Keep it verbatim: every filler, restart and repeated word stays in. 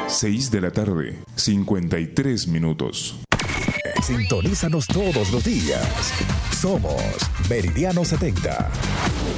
seis de la tarde, cincuenta y tres minutos. Sintonízanos todos los días. Somos Meridiano setenta.